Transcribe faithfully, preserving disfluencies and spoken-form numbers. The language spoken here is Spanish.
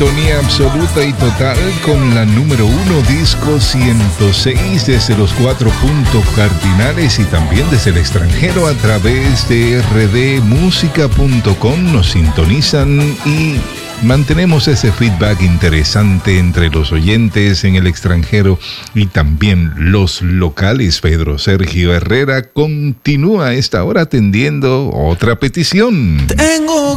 sintonía absoluta y total con la número uno Disco ciento seis desde los cuatro puntos cardinales y también desde el extranjero a través de r d música punto com. Nos sintonizan y mantenemos ese feedback interesante entre los oyentes en el extranjero y también los locales. Pedro Sergio Herrera continúa a esta hora atendiendo otra petición. Tengo